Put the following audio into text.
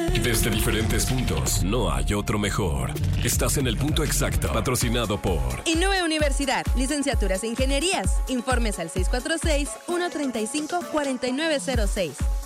Y desde diferentes puntos, no hay otro mejor. Estás en el punto exacto, patrocinado por Innove Universidad, licenciaturas e ingenierías. Informes al 646-135-4906.